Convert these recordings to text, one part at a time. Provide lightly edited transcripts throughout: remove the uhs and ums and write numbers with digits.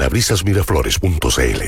parabrisasmiraflores.cl.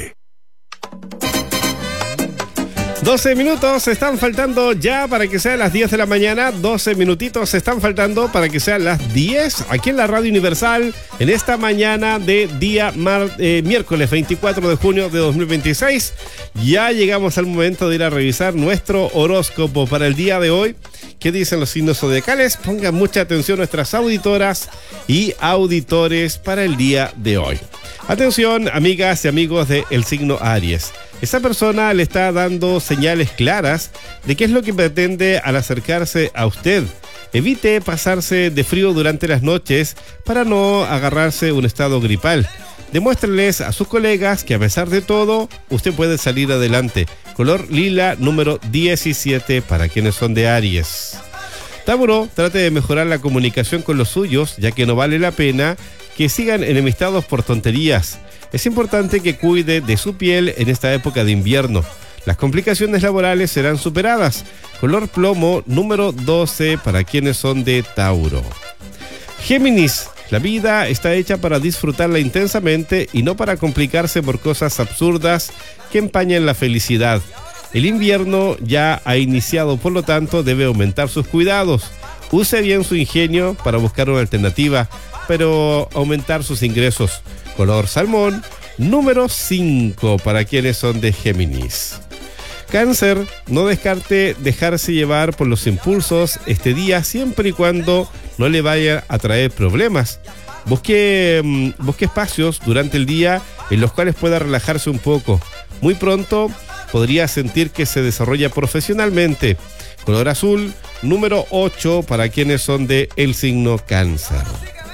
12 minutos están faltando ya para que sean las 10 de la mañana. 12 minutitos están faltando para que sean las 10 aquí en la Radio Universal en esta mañana de día miércoles 24 de junio de 2026. Ya llegamos al momento de ir a revisar nuestro horóscopo para el día de hoy. ¿Qué dicen los signos zodiacales? Pongan mucha atención nuestras auditoras y auditores para el día de hoy. Atención, amigas y amigos del signo Aries. Esa persona le está dando señales claras de qué es lo que pretende al acercarse a usted. Evite pasarse de frío durante las noches para no agarrarse un estado gripal. Demuéstreles a sus colegas que a pesar de todo, usted puede salir adelante. Color lila número 17 para quienes son de Aries. Tauro, trate de mejorar la comunicación con los suyos, ya que no vale la pena que sigan enemistados por tonterías. Es importante que cuide de su piel en esta época de invierno. Las complicaciones laborales serán superadas. Color plomo número 12 para quienes son de Tauro. Géminis, la vida está hecha para disfrutarla intensamente y no para complicarse por cosas absurdas que empañan la felicidad. El invierno ya ha iniciado, por lo tanto debe aumentar sus cuidados. Use bien su ingenio para buscar una alternativa, pero aumentar sus ingresos. Color salmón, número 5 para quienes son de Géminis. Cáncer, no descarte dejarse llevar por los impulsos este día siempre y cuando no le vaya a traer problemas. Busque espacios durante el día en los cuales pueda relajarse un poco. Muy pronto podría sentir que se desarrolla profesionalmente. Color azul, número 8 para quienes son de el signo Cáncer.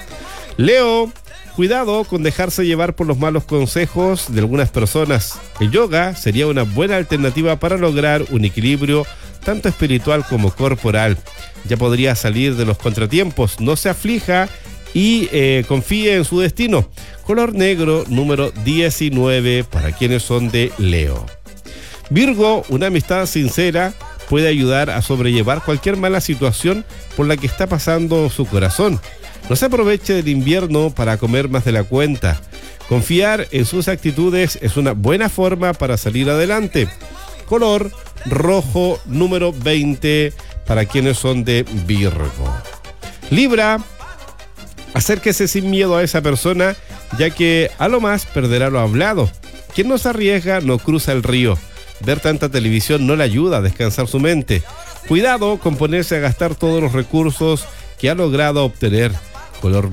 Leo, cuidado con dejarse llevar por los malos consejos de algunas personas. El yoga sería una buena alternativa para lograr un equilibrio tanto espiritual como corporal. Ya podría salir de los contratiempos. No se aflija y confíe en su destino. Color negro número 19 para quienes son de Leo. Virgo, una amistad sincera puede ayudar a sobrellevar cualquier mala situación por la que está pasando su corazón. No se aproveche del invierno para comer más de la cuenta. Confiar en sus actitudes es una buena forma para salir adelante. Color rojo número 20 para quienes son de Virgo. Libra, acérquese sin miedo a esa persona, ya que a lo más perderá lo hablado. Quien no se arriesga no cruza el río. Ver tanta televisión no le ayuda a descansar su mente. Cuidado con ponerse a gastar todos los recursos que ha logrado obtener. Color